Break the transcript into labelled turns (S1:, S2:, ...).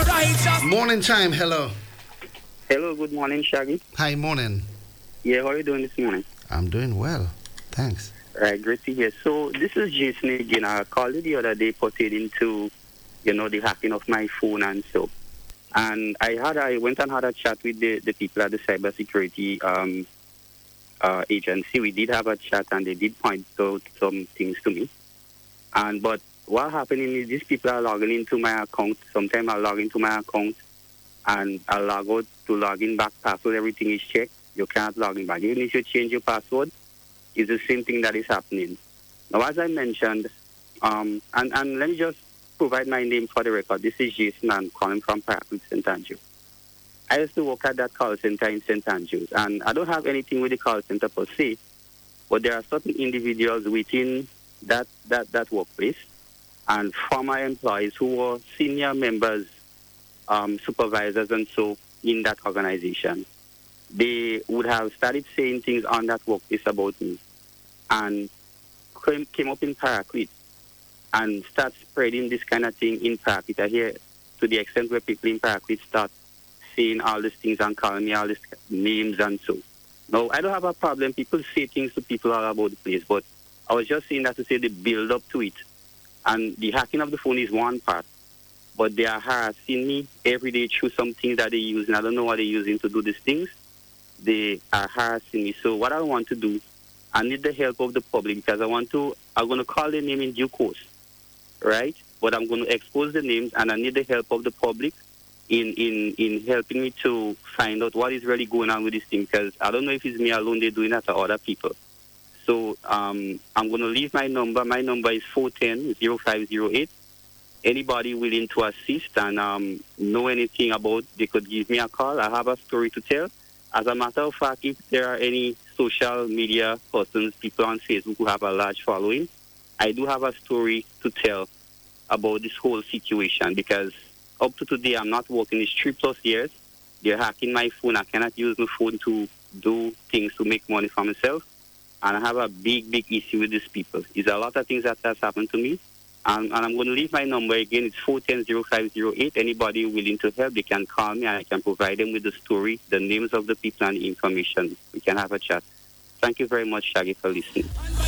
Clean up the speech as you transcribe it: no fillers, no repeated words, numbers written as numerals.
S1: Morning time, hello.
S2: Hello, good morning, Shaggy.
S1: Hi, morning.
S2: Yeah, how are you doing this morning?
S1: I'm doing well. Thanks.
S2: Right, great to hear. So this is Jason again. I called you the other day pertaining to, the hacking of my phone and so. And I went and had a chat with the people at the cybersecurity agency. We did have a chat and they did point out some things to me. But what happening is these people are logging into my account. Sometimes I log into my account and I log out to log in back password. Everything is checked. You can't log in back. Even if you change your password, it's the same thing that is happening. Now, as I mentioned, and let me just provide my name for the record. This is Jason. I'm calling from Parkwood, St. Andrew. I used to work at that call center in St. Andrews, and I don't have anything with the call center per se, but there are certain individuals within that workplace and former employees who were senior members, supervisors, and so in that organization. They would have started saying things on that workplace about me and came up in Paraclet and start spreading this kind of thing in Paraclet. I hear to the extent where people in Paraclet start saying all these things and calling me all these names and so. Now, I don't have a problem. People say things to people all about the place, but I was just saying that to say the build up to it. And the hacking of the phone is one part, but they are harassing me every day through some things that they use, and I don't know what they're using to do these things. They are harassing me. So what I want to do, I need the help of the public because I'm going to call the name in due course, right? But I'm going to expose the names and I need the help of the public in helping me to find out what is really going on with this thing because I don't know if it's me alone they're doing that or other people. So I'm going to leave my number. My number is 410-0508. Anybody willing to assist and know anything about, they could give me a call. I have a story to tell. As a matter of fact, if there are any social media persons, people on Facebook who have a large following, I do have a story to tell about this whole situation because up to today, I'm not working. It's 3+ years. They're hacking my phone. I cannot use my phone to do things to make money for myself. And I have a big, big issue with these people. It's a lot of things that has happened to me. And I'm going to leave my number again. It's 410-0508. Anybody willing to help, they can call me and I can provide them with the story, the names of the people and the information. We can have a chat. Thank you very much, Shaggy, for listening.